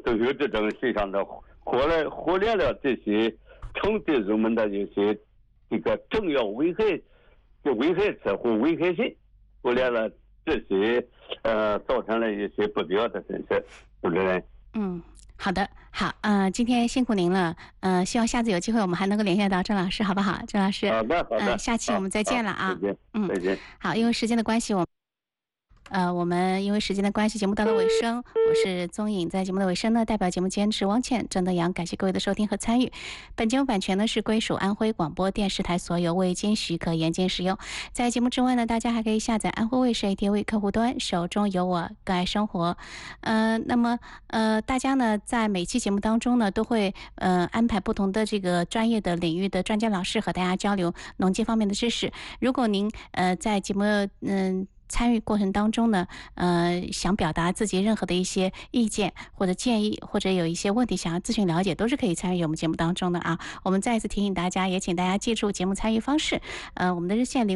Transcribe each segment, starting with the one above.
都有这种现象的，忽略了这些冲击人们的一些这个重要危害者和危害性，忽略了这些造成了一些不必要的损失，主持人。 好的，好，今天辛苦您了，希望下次有机会我们还能够联系到郑老师，好不好？郑老师， 好的， 下期我们再见了啊， 再见， 好，因为时间的关系，我们因为时间的关系，节目到了尾声，我是宗颖，在节目的尾声呢，代表节目监制汪倩、郑德阳，感谢各位的收听和参与。本节目版权呢是归属安徽广播电视台所有，未经许可严禁使用。在节目之外呢，大家还可以下载安徽卫视 ATV 客户端，手中有我，更爱生活。那么大家呢在每期节目当中呢，都会安排不同的这个专业的领域的专家老师和大家交流农经方面的知识。如果您在节目参与过程当中呢，想表达自己任何的一些意见或者建议，或者有一些问题想要咨询了解，都是可以参与我们节目当中的啊。我们再一次提醒大家，也请大家记住节目参与方式，我们的热线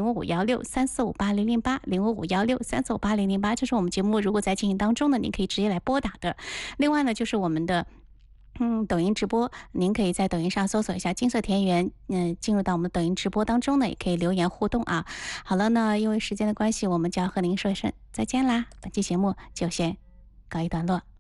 055163458008，055163458008，这是我们节目如果在进行当中呢，您可以直接来拨打的。另外呢，就是我们的抖音直播，您可以在抖音上搜索一下金色田园，进入到我们的抖音直播当中呢，也可以留言互动啊。好了呢，因为时间的关系，我们就要和您说一声再见啦，本期节目就先告一段落。